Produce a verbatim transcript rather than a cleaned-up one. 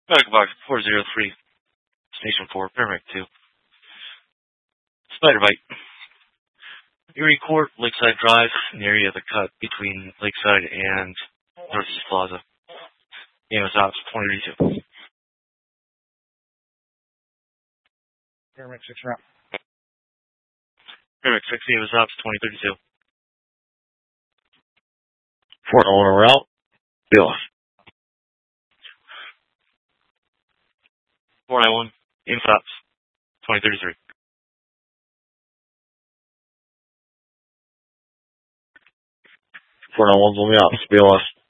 Medical box four zero three, Station four, Paramedic two. Spider bite. Erie Court, Lakeside Drive, in the area of the cut between Lakeside and Northeast Plaza. Name is Ops twenty thirty-two. Paramedic six route. Paramedic six, name is Ops twenty thirty-two. four oh one route. Be off. four nine one, name is Ops twenty thirty-three. four nine one's on the ops. Be lost.